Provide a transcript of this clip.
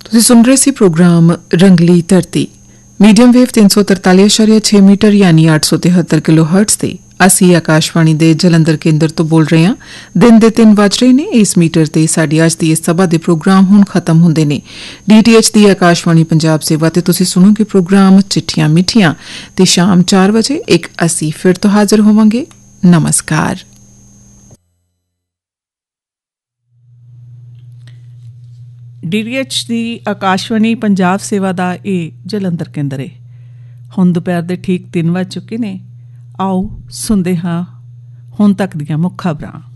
ਤੁਸੀਂ ਸੁਣ ਰਹੇ ਸੀ ਪ੍ਰੋਗਰਾਮ ਰੰਗਲੀ ਧਰਤੀ ਮੀਡੀਅਮ ਵੇਵ 343.6 ਮੀਟਰ ਯਾਨੀ 873 ਕਿਲੋ ਹਰਟਜ਼ ਤੇ। ਅਸੀਂ ਆਕਾਸ਼ਵਾਣੀ ਦੇ ਜਲੰਧਰ ਕੇਂਦਰ ਤੋਂ ਬੋਲ ਰਹੇ ਹਾਂ। ਦਿਨ ਦੇ 3 ਵੱਜ ਰਹੇ ਨੇ ਇਸ ਮੀਟਰ ਤੇ। ਸਾਡੀ ਅੱਜ ਦੀ ਇਸ ਸਭਾ ਦੇ ਪ੍ਰੋਗਰਾਮ ਹੁਣ ਖਤਮ ਹੁੰਦੇ ਨੇ। DTH ਦੀ ਆਕਾਸ਼ਵਾਣੀ ਪੰਜਾਬ ਸੇਵਾ ਤੇ ਤੁਸੀਂ ਸੁਣੋਗੇ ਪ੍ਰੋਗਰਾਮ ਚਿੱਠੀਆਂ ਮਿੱਠੀਆਂ ਤੇ ਸ਼ਾਮ 4 ਵਜੇ ਅਸੀਂ ਫਿਰ ਤੋਂ ਹਾਜ਼ਰ ਹੋਵਾਂਗੇ। ਨਮਸਕਾਰ। DTH ਦੀ ਆਕਾਸ਼ਵਾਣੀ ਪੰਜਾਬ ਸੇਵਾ ਦਾ ਇਹ ਜਲੰਧਰ ਕੇਂਦਰ ਹੈ। ਹੁਣ ਦੁਪਹਿਰ ਦੇ ਠੀਕ 3 ਵੱਜ ਚੁੱਕੇ ਨੇ। ਆਓ ਸੁਣਦੇ ਹਾਂ ਹੁਣ ਤੱਕ ਦੀਆਂ ਮੁੱਖ ਖਬਰਾਂ।